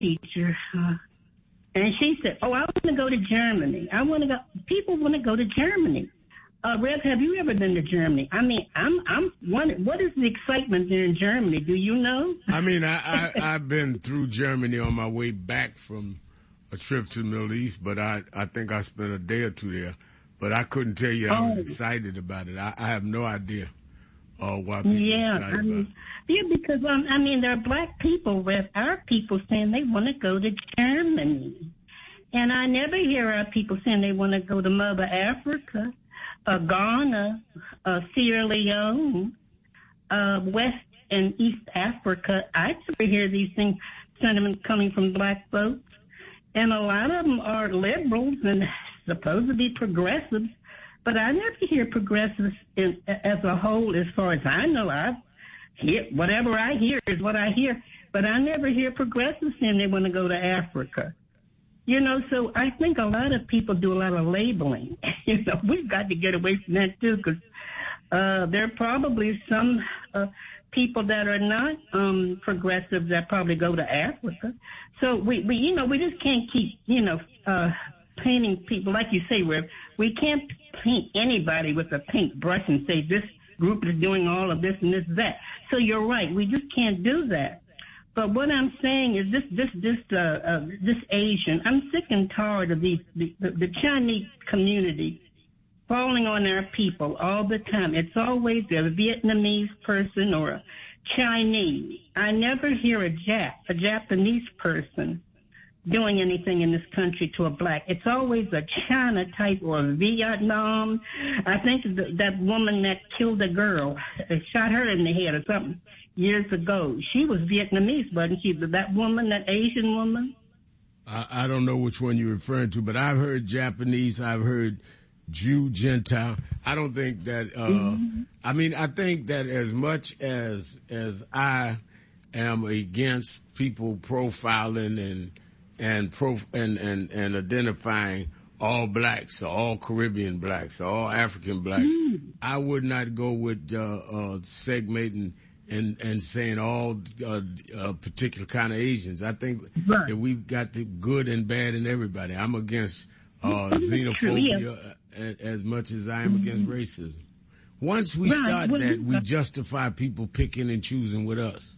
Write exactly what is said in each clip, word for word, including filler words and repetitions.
teacher, uh, and she said, "Oh, I want to go to Germany. I want to go. People want to go to Germany." Uh, Rev, have you ever been to Germany? I mean, I'm I'm wondering, what is the excitement there in Germany? Do you know? I mean, I, I I've been through Germany on my way back from a trip to the Middle East, but I I think I spent a day or two there. But I couldn't tell you I was Oh. excited about it. I, I have no idea uh, why people Yeah, are excited I mean, about it. yeah, because um, I mean, there are black people, Rev, our people saying they want to go to Germany, and I never hear our people saying they want to go to Mother Africa. Uh, Ghana, uh, Sierra Leone, uh, West and East Africa. I never hear these things, sentiments coming from black folks. And a lot of them are liberals and supposed to be progressives, but I never hear progressives in, as a whole, as far as I know. I hear, whatever I hear is what I hear, but I never hear progressives saying they want to go to Africa. You know, so I think a lot of people do a lot of labeling. You know, we've got to get away from that, too, because uh, there are probably some uh, people that are not um, progressive that probably go to Africa. So, we, we, you know, we just can't keep, you know, uh, painting people. Like you say, Rev, we can't paint anybody with a paintbrush and say this group is doing all of this and this that. So you're right. We just can't do that. But what I'm saying is this, this, this, uh, uh, this Asian, I'm sick and tired of these, the, the, the Chinese community falling on our people all the time. It's always a Vietnamese person or a Chinese. I never hear a Jap, a Japanese person doing anything in this country to a black. It's always a China type or a Vietnam. I think th- that woman that killed a girl, uh, shot her in the head or something years ago. She was Vietnamese, wasn't she? That woman, that Asian woman? I, I don't know which one you're referring to, but I've heard Japanese, I've heard Jew, Gentile. I don't think that, uh, mm-hmm. I mean, I think that as much as as I am against people profiling and and prof- and, and, and identifying all blacks, or all Caribbean blacks, or all African blacks, mm. I would not go with uh, uh, segmenting and, and saying all uh, uh, particular kind of Asians. I think right. that we've got the good and bad in everybody. I'm against uh, xenophobia as, as much as I am mm-hmm. against racism. Once we right. start well, that, we justify people picking and choosing with us.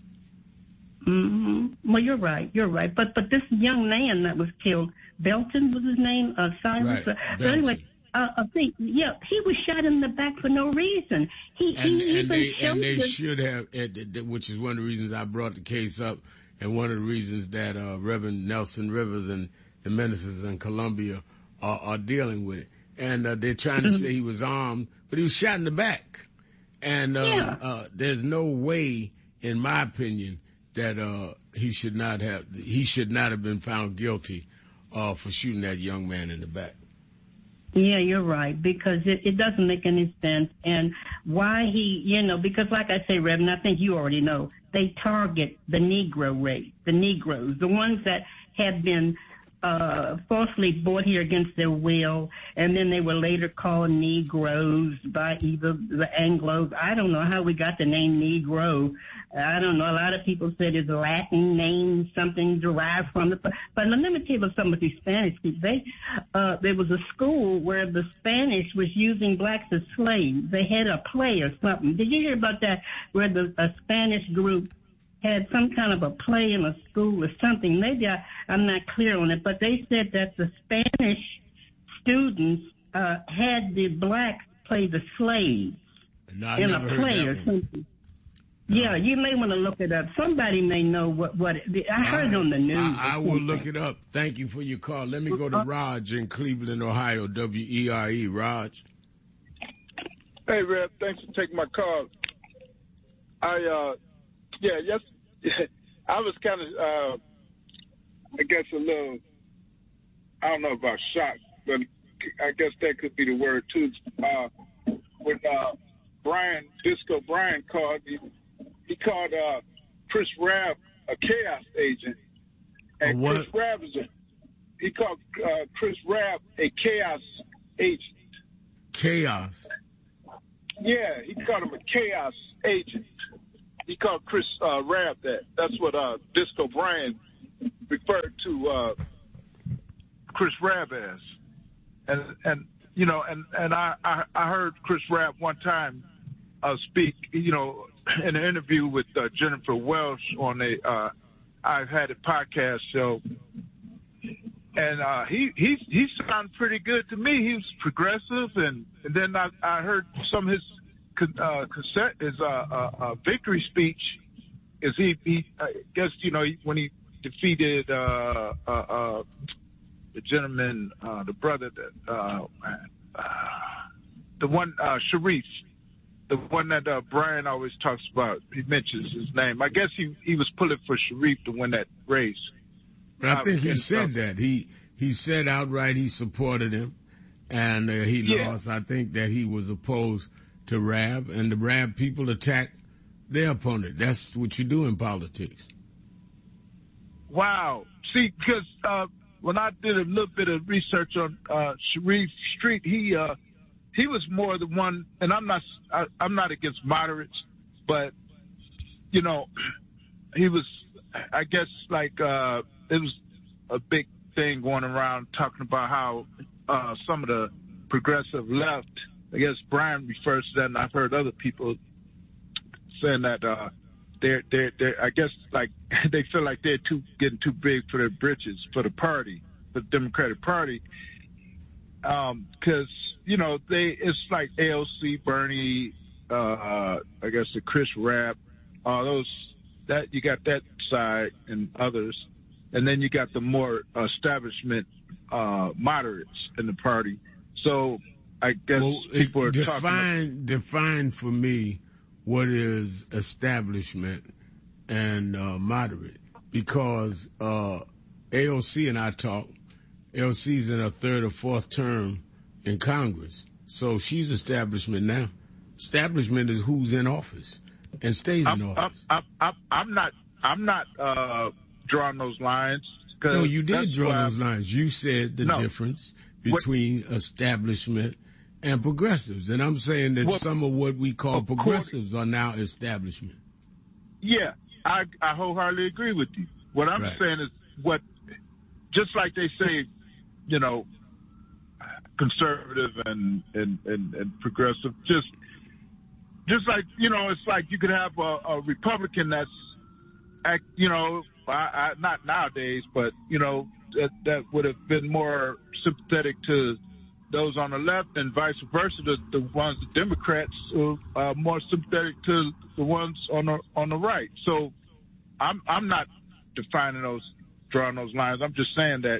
Mm-hmm. Well, you're right. You're right. But but this young man that was killed, Belton was his name, uh, Cyrus. Right. Uh, but anyway, uh, I think yeah, he was shot in the back for no reason. He, and, he and even they showed and they the, should have, which is one of the reasons I brought the case up, and one of the reasons that uh, Reverend Nelson Rivers and the ministers in Columbia are, are dealing with it. And uh, they're trying to mm-hmm. say he was armed, but he was shot in the back. And uh, yeah. uh, there's no way, in my opinion, that uh, he should not have he should not have been found guilty uh, for shooting that young man in the back. Yeah, you're right, because it, it doesn't make any sense. And why he, you know, because like I say, Reverend, I think you already know, they target the Negro race, the Negroes, the ones that have been uh, falsely brought here against their will, and then they were later called Negroes by either the Anglos. I don't know how we got the name Negro. I don't know. A lot of people said it's a Latin name, something derived from it. But, but let me tell you about some of these Spanish people. They, uh, there was a school where the Spanish was using blacks as slaves. They had a play or something. Did you hear about that, where the a Spanish group had some kind of a play in a school or something? Maybe I, I'm not clear on it, but they said that the Spanish students uh, had the blacks play the slaves no, in a play or something. No. Yeah, you may want to look it up. Somebody may know what, what it, I heard it on the news. I, I will look it up. Thank you for your call. Let me go to Raj in Cleveland, Ohio, W E R E. Raj. Hey, Rev, thanks for taking my call. I, uh, yeah, yes, I was kind of, uh, I guess a little, I don't know about shocked, but I guess that could be the word too. Uh, when uh, Brian, Disco Brian called, he, he called uh, Chris Rabb a chaos agent. And what? Chris Rabb is a, he called uh, Chris Rabb a chaos agent. Chaos? Yeah, he called him a chaos agent. He called Chris uh, Rabb that. That's what uh, Disco Brian referred to uh, Chris Rabb as, and and you know, and and I I, I heard Chris Rabb one time uh, speak, you know, in an interview with uh, Jennifer Welsh on a uh, I've Had It podcast show. And uh, he he he sounded pretty good to me. He was progressive, and, and then I, I heard some of his uh, cassette, his uh, uh, uh, victory speech. Is he? He I guess you know when he defeated uh, uh, uh, the gentleman, uh, the brother that uh, uh, the one uh, Sharif, the one that uh, Brian always talks about. He mentions his name. I guess he he was pulling for Sharif to win that race. I think he said that. He he said outright he supported him, and uh, he yeah. lost. I think that he was opposed to Rabb, and the Rabb people attacked their opponent. That's what you do in politics. Wow. See, because uh, when I did a little bit of research on uh, Sharif Street, he uh, he was more the one, and I'm not I, I'm not against moderates, but you know, he was, I guess, like. Uh, It was a big thing going around talking about how uh, some of the progressive left, I guess Brian refers to that, and I've heard other people saying that uh, they're, they're, they're, I guess, like they feel like they're too getting too big for their britches for the party, the Democratic Party, because um, you know they it's like A O C, Bernie, uh, I guess the Chris Rabb, all those that you got that side and others. And then you got the more establishment uh, moderates in the party. So I guess well, people are define, talking. Define for me what is establishment and uh, moderate. Because uh, A O C and I talk, A O C's in her third or fourth term in Congress. So she's establishment now. Establishment is who's in office and stays I'm, in office. I'm, I'm, I'm not, I'm not, uh, drawing those lines. No, you did draw those lines. You said the no, difference between what, establishment and progressives. And I'm saying that what, some of what we call progressives are now establishment. Yeah, I, I wholeheartedly agree with you. What I'm right. saying is what, just like they say, you know, conservative and, and, and, and progressive, just just like, you know, it's like you could have a, a Republican that's, you know, I, I, not nowadays, but, you know, that, that would have been more sympathetic to those on the left and vice versa. The, the ones, the Democrats, are uh, more sympathetic to the ones on the on the right. So I'm I'm not defining those, drawing those lines. I'm just saying that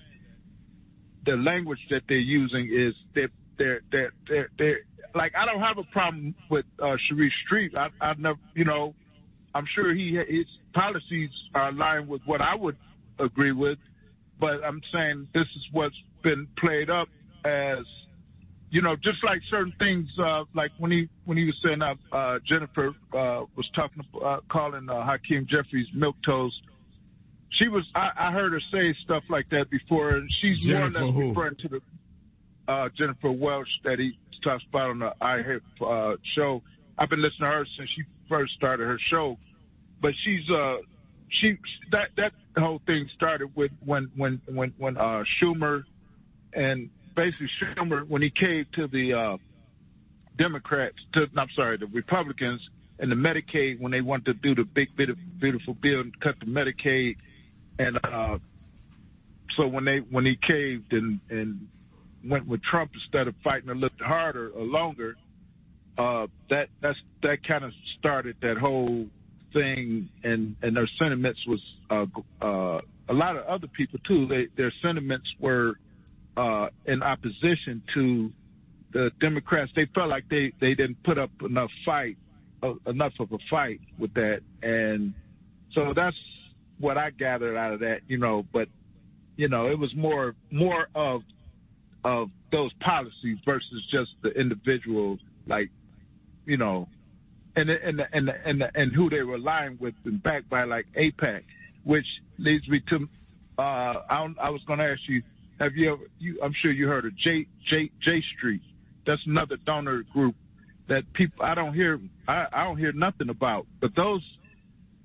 the language that they're using is they're, they're, they're, they're, they're like, I don't have a problem with uh, Sharif Street. I, I never, you know, I'm sure he his policies are aligned with what I would agree with, but I'm saying this is what's been played up as, you know, just like certain things, uh, like when he when he was saying uh, uh, Jennifer uh, was talking, uh, calling uh, Hakeem Jeffries milquetoast. She was, I, I heard her say stuff like that before, and she's Jennifer more or less who? referring to the uh, Jennifer Welch that he talks about on the I Hear uh, show. I've been listening to her since she first started her show. But she's uh she that that whole thing started with when when when when uh Schumer and basically Schumer when he caved to the uh Democrats to I'm sorry the Republicans and the Medicaid when they wanted to do the big beautiful bill and cut the Medicaid and uh so when they when he caved and and went with Trump instead of fighting a little harder or longer uh that that's that kind of started that whole thing, and, and their sentiments was uh, uh, a lot of other people too. They, their sentiments were uh, in opposition to the Democrats. They felt like they, they didn't put up enough fight, uh, enough of a fight with that, and so that's what I gathered out of that. You know, but you know, it was more more of of those policies versus just the individual, like you know. And the, and the, and the, and the, and who they were aligned with and backed by like AIPAC, which leads me to uh, I, I was going to ask you, have you ever? You, I'm sure you heard of J J J Street. That's another donor group that people I don't hear I, I don't hear nothing about. But those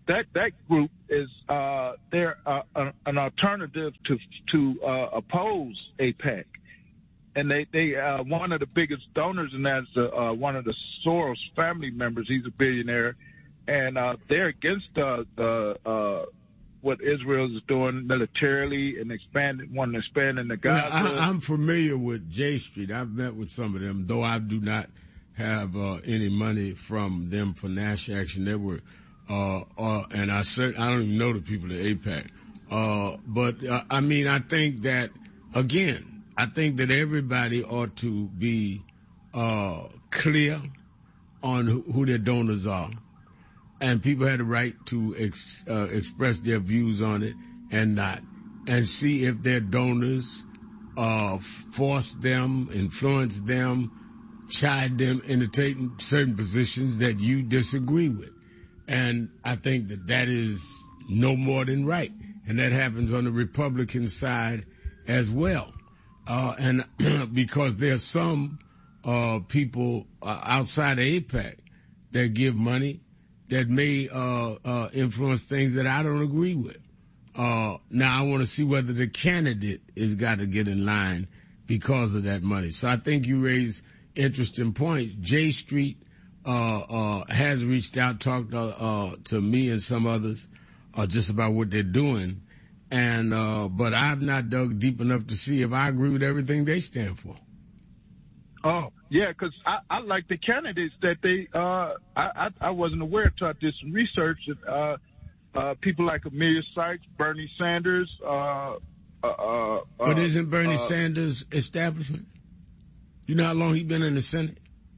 that that group is uh, they're uh, an alternative to to uh, oppose AIPAC, and they they uh, one of the biggest donors in that is uh, one of the Soros family members. He's a billionaire, and uh, they're against uh, the uh, what Israel is doing militarily and expanding, wanting to expand in the Gaza. Well, I, I'm familiar with J Street. I've met with some of them, though I do not have uh, any money from them for National Action Network. Uh, uh, and I cert- I don't even know the people at AIPAC. Uh, but, uh, I mean, I think that, again, I think that everybody ought to be uh, clear on who, who their donors are. And people had the right to ex- uh, express their views on it and not. And see if their donors uh, force them, influence them, chide them into taking certain positions that you disagree with. And I think that that is no more than right. And that happens on the Republican side as well. Uh, and because there's some uh, people uh, outside of AIPAC that give money that may uh, uh, influence things that I don't agree with. Uh, now, I want to see whether the candidate has got to get in line because of that money. So I think you raise interesting points. J Street Uh, uh, has reached out, talked uh, uh, to me and some others uh, just about what they're doing, and uh, but I've not dug deep enough to see if I agree with everything they stand for. Oh yeah, because I, I like the candidates that they. Uh, I, I I wasn't aware until I did some research. Uh, uh, people like Amelia Sykes, Bernie Sanders. Uh, uh, uh, but isn't Bernie uh, Sanders establishment? You know how long he's been in the Senate?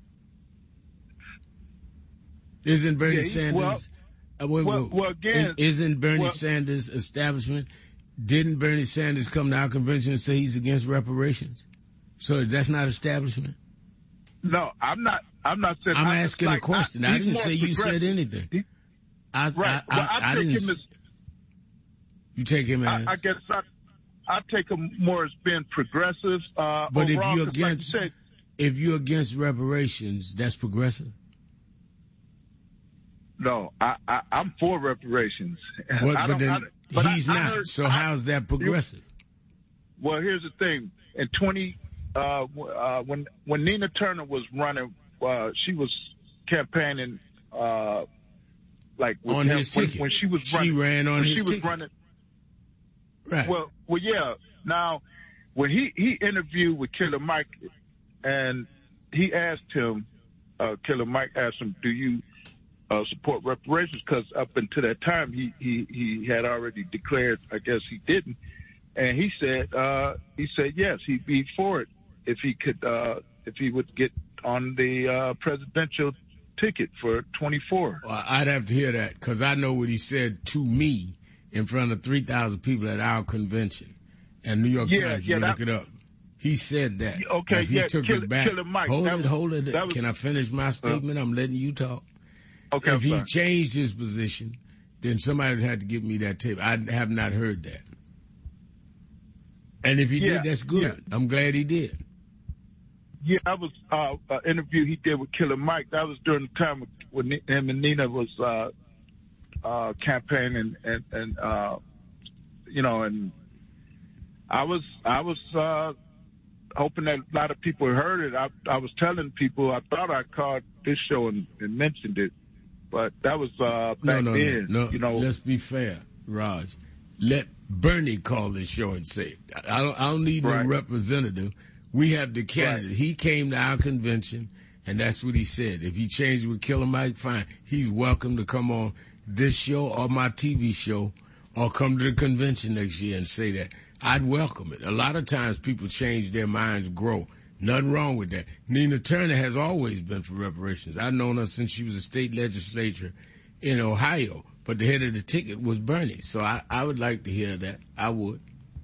Isn't Bernie yeah, Sanders? Well, uh, wait, well, wait, well, again, isn't Bernie well, Sanders establishment? Didn't Bernie Sanders come to our convention and say he's against reparations? So that's not establishment. No, I'm not. I'm not saying. I'm I, asking like, a question. I, I didn't say you said anything. He, I, right. I, well, I, I, I take didn't. him as, you take him as. I, I guess I, I take him more as being progressive. Uh, but if overall, you're against, like you said, if you're against reparations, that's progressive. No, I, I, I'm for reparations. Well, I but then I, but he's I, not. I heard, so how's that progressive? Well, here's the thing. In twenty, uh, uh, when when Nina Turner was running, uh, she was campaigning uh, like with on him, his when, ticket. When she was she running, ran on when his she was ticket. running. Right. Well, well, yeah. Now, when he he interviewed with Killer Mike, and he asked him, uh, Killer Mike asked him, "Do you Uh, support reparations?" Because up until that time, he, he, he had already declared, I guess he didn't. And he said, uh, he said, yes, he'd be for it if he could, uh, if he would get on the uh, presidential ticket for twenty-four. Well, I'd have to hear that because I know what he said to me in front of three thousand people at our convention. And New York Yeah, Times, yeah, you that- look it up. He said that. Okay, if he yeah, took Killer- it back. Killer Mike, hold that it, was- hold it. that was- Can I finish my statement? I'm letting you talk. Okay, if he sorry. changed his position, then somebody would have to give me that tape. I have not heard that. And if he Yeah, did, that's good. yeah. I'm glad he did. Yeah, that was uh, an interview he did with Killer Mike. That was during the time when him and Nina was uh, uh, campaigning, and, and uh, you know, and I was I was uh, hoping that a lot of people heard it. I, I was telling people I thought I called this show and, and mentioned it, but that was uh, back no, no, then. no, no. You know, Let's be fair, Raj. Let Bernie call this show and say it. I don't, I don't need Right. no representative. We have the candidate. Right. He came to our convention, and that's what he said. If he changed with Killer Mike, fine. He's welcome to come on this show or my T V show or come to the convention next year and say that. I'd welcome it. A lot of times people change their minds, grow. Nothing wrong with that. Nina Turner has always been for reparations. I've known her since she was a state legislator in Ohio, but the head of the ticket was Bernie. So I, I would like to hear that. I would.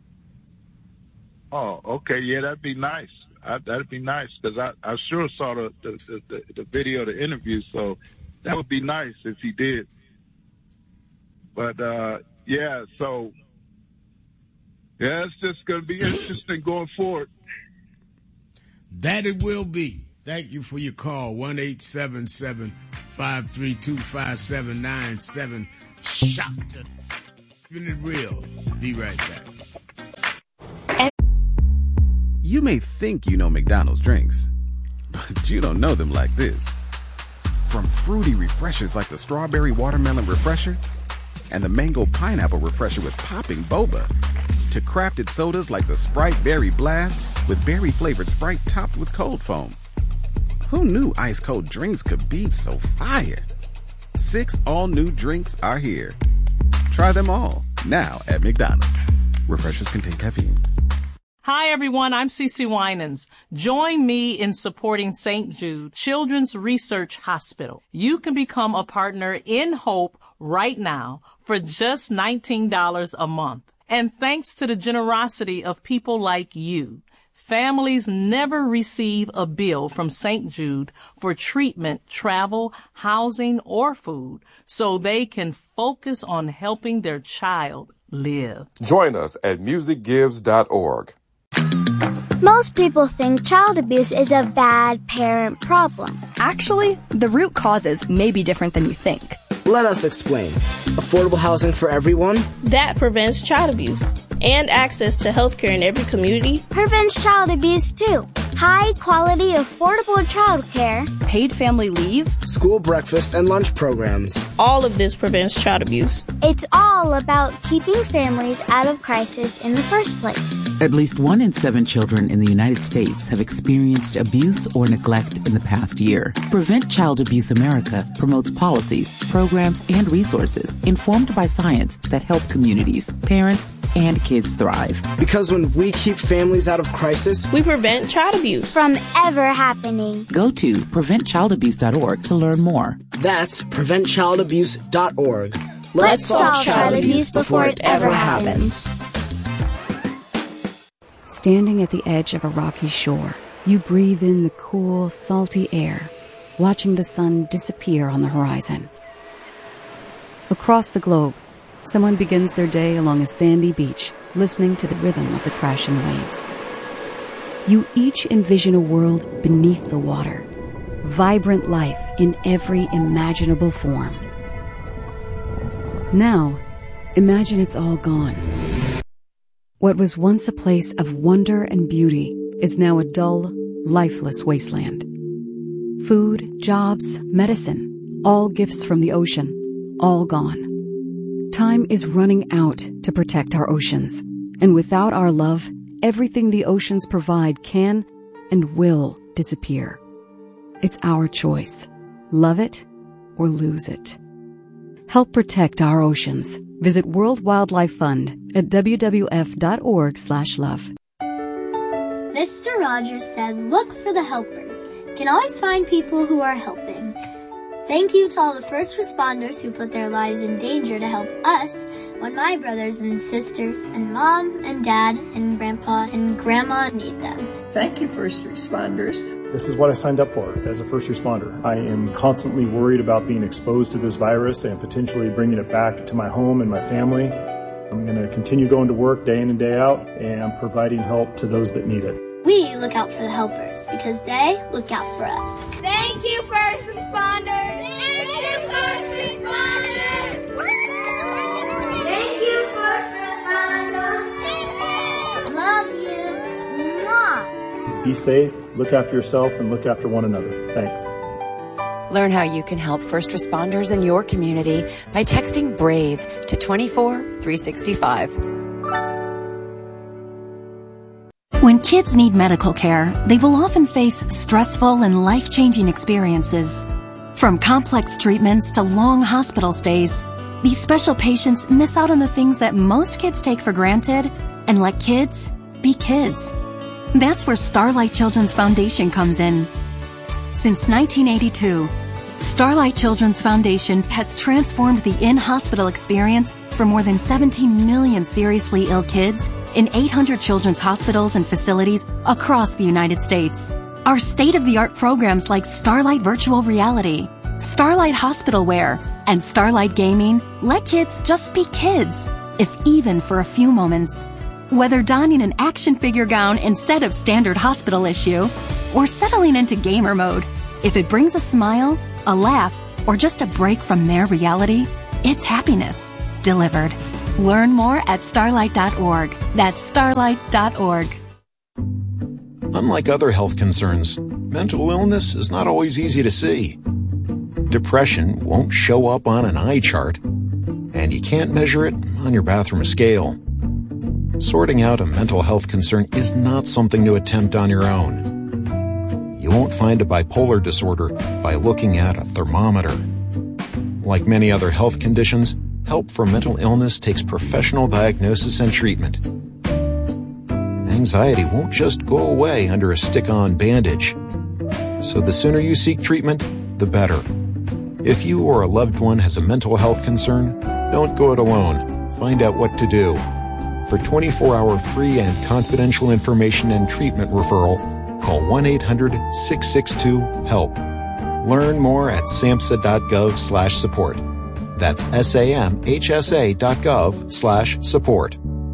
oh, okay, yeah, that'd be nice. I, that'd be nice because I, I sure saw the the, the the the video, the interview. So that would be nice if he did. But uh, yeah, so yeah, it's just going to be interesting going forward. That it will be. Thank you for your call. one eight seven seven, five three two, five seven nine seven. shocked. Keeping it real. Be right back. You may think you know McDonald's drinks, but you don't know them like this. From fruity refreshers like the Strawberry Watermelon Refresher and the Mango Pineapple Refresher with popping boba, to crafted sodas like the Sprite Berry Blast with berry-flavored Sprite topped with cold foam. Who knew ice-cold drinks could be so fire? Six all-new drinks are here. Try them all, now at McDonald's. Refreshers contain caffeine. Hi, everyone. I'm Cece Winans. Join me in supporting Saint Jude Children's Research Hospital. You can become a partner in Hope right now for just nineteen dollars a month. And thanks to the generosity of people like you, families never receive a bill from Saint Jude for treatment, travel, housing, or food, so they can focus on helping their child live. Join us at music gives dot org. Most people think child abuse is a bad parent problem. Actually, the root causes may be different than you think. Let us explain. Affordable housing for everyone? That prevents child abuse. And access to healthcare in every community prevents child abuse too. High quality, affordable childcare, paid family leave, school breakfast and lunch programs. All of this prevents child abuse. It's all about keeping families out of crisis in the first place. At least one in seven children in the United States have experienced abuse or neglect in the past year. Prevent Child Abuse America promotes policies, programs, and resources informed by science that help communities, parents, and kids thrive. Because when we keep families out of crisis, we prevent child abuse from ever happening. Go to prevent child abuse dot org to learn more. That's prevent child abuse dot org. Let's, Let's solve child abuse before it ever happens. Standing at the edge of a rocky shore, you breathe in the cool, salty air, watching the sun disappear on the horizon. Across the globe, someone begins their day along a sandy beach, listening to the rhythm of the crashing waves. You each envision a world beneath the water, vibrant life in every imaginable form. Now, imagine it's all gone. What was once a place of wonder and beauty is now a dull, lifeless wasteland. Food, jobs, medicine, all gifts from the ocean, all gone. Time is running out to protect our oceans, and without our love, everything the oceans provide can and will disappear. It's our choice. Love it or lose it. Help protect our oceans. Visit World Wildlife Fund at w w f dot org slash love. Mister Rogers said, look for the helpers. You can always find people who are helping. Thank you to all the first responders who put their lives in danger to help us when my brothers and sisters and mom and dad and grandpa and grandma need them. Thank you, first responders. This is what I signed up for as a first responder. I am constantly worried about being exposed to this virus and potentially bringing it back to my home and my family. I'm going to continue going to work day in and day out and providing help to those that need it. We look out for the helpers because they look out for us. Thank you, first responders. Thank you, first responders. Thank you, first responders. Love you. Mwah. Be safe, look after yourself, and look after one another. Thanks. Learn how you can help first responders in your community by texting BRAVE to two four three six five. When kids need medical care, they will often face stressful and life-changing experiences. From complex treatments to long hospital stays, these special patients miss out on the things that most kids take for granted and let kids be kids. That's where Starlight Children's Foundation comes in. Since nineteen eighty-two, Starlight Children's Foundation has transformed the in-hospital experience for more than seventeen million seriously ill kids in eight hundred children's hospitals and facilities across the United States. Our state-of-the-art programs like Starlight Virtual Reality, Starlight Hospital Wear, and Starlight Gaming let kids just be kids, if even for a few moments. Whether donning an action figure gown instead of standard hospital issue, or settling into gamer mode, if it brings a smile, a laugh, or just a break from their reality, It's happiness delivered. Learn more at starlight dot org. That's starlight dot org. Unlike other health concerns, mental illness is not always easy to see. Depression won't show up on an eye chart, and you can't measure it on your bathroom scale. Sorting out a mental health concern is not something to attempt on your own. You won't find a bipolar disorder by looking at a thermometer. Like many other health conditions, help for mental illness takes professional diagnosis and treatment. Anxiety won't just go away under a stick-on bandage. So the sooner you seek treatment, the better. If you or a loved one has a mental health concern, don't go it alone. Find out what to do. For twenty-four hour free and confidential information and treatment referral, call one eight hundred six six two HELP. Learn more at samhsa.gov slash support. That's S-A-M-H-S-A dot gov slash support.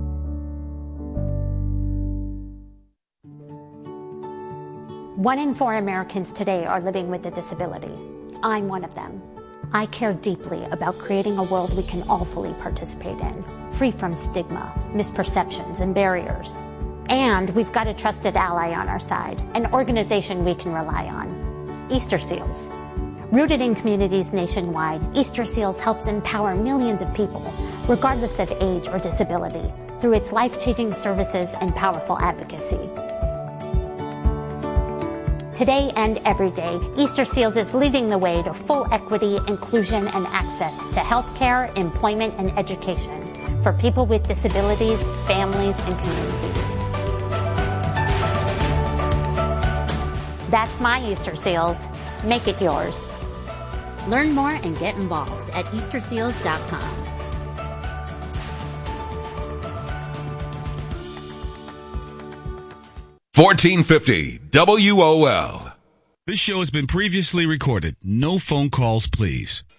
One in four Americans today are living with a disability. I'm one of them. I care deeply about creating a world we can all fully participate in, free from stigma, misperceptions, and barriers. And we've got a trusted ally on our side, an organization we can rely on, Easter Seals. Rooted in communities nationwide, Easter Seals helps empower millions of people, regardless of age or disability, through its life-changing services and powerful advocacy. Today and every day, Easter Seals is leading the way to full equity, inclusion, and access to healthcare, employment, and education for people with disabilities, families, and communities. That's my Easter Seals. Make it yours. Learn more and get involved at easter seals dot com. fourteen fifty W O L. This show has been previously recorded. No phone calls, please.